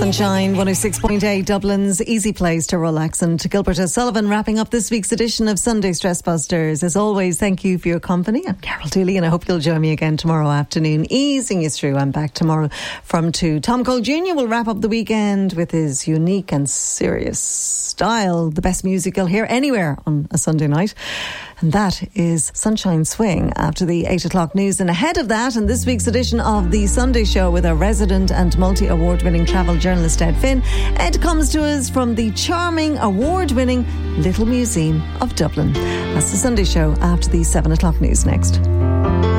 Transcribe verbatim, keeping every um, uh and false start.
Sunshine one oh six point eight, Dublin's easy place to relax. And Gilbert O'Sullivan wrapping up this week's edition of Sunday Stress Busters. As always, thank you for your company. I'm Carol Dooley, and I hope you'll join me again tomorrow afternoon, easing you through. I'm back tomorrow from two. Tom Cole Junior will wrap up the weekend with his unique and serious style, the best music you'll hear anywhere on a Sunday night. And that is Sunshine Swing after the eight o'clock news. And ahead of that, in this week's edition of The Sunday Show with our resident and multi-award-winning travel journalist Ed Finn, Ed comes to us from the charming, award-winning Little Museum of Dublin. That's The Sunday Show after the seven o'clock news next.